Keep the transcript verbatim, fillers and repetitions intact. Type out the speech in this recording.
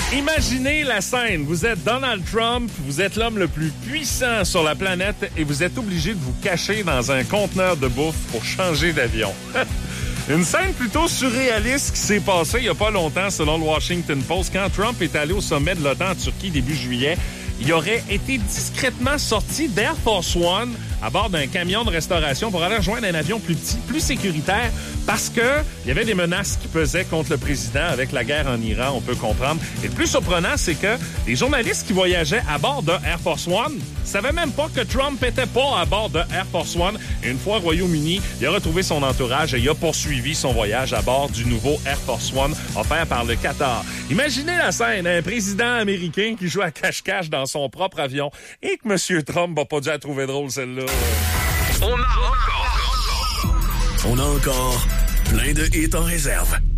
Imaginez la scène. Vous êtes Donald Trump, vous êtes l'homme le plus puissant sur la planète et vous êtes obligé de vous cacher dans un conteneur de bouffe pour changer d'avion. Une scène plutôt surréaliste qui s'est passée il n'y a pas longtemps, selon le Washington Post. Quand Trump est allé au sommet de l'OTAN en Turquie début juillet, il aurait été discrètement sorti d'Air Force One à bord d'un camion de restauration pour aller rejoindre un avion plus petit, plus sécuritaire, parce que il y avait des menaces qui pesaient contre le président avec la guerre en Iran, on peut comprendre. Et le plus surprenant, c'est que les journalistes qui voyageaient à bord de Air Force One savaient même pas que Trump était pas à bord de Air Force One. Et une fois au Royaume-Uni, il a retrouvé son entourage et il a poursuivi son voyage à bord du nouveau Air Force One offert par le Qatar. Imaginez la scène, un président américain qui joue à cache-cache dans son propre avion et que M. Trump n'a pas dû la trouver drôle, celle-là. On a encore... On a encore plein de hits en réserve.